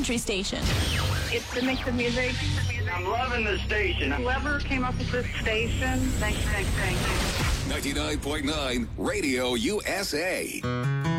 country station. It's the mix of music. I'm loving the station. Whoever came up with this station, thanks. 99.9 Radio USA.